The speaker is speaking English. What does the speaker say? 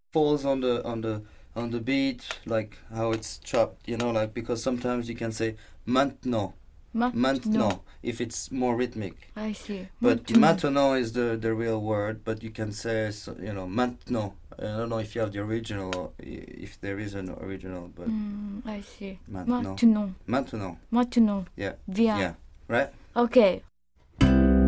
falls on the beat, like how it's chopped, like because sometimes you can say maintenant, maintenant, if it's more rhythmic. I see. But maintenant is the real word, but you can say, maintenant. I don't know if you have the original or if there is an original, but I see. maintenant. Maintenant. Maintenant. Maintenant. Yeah. Viens. Yeah. Right? Okay.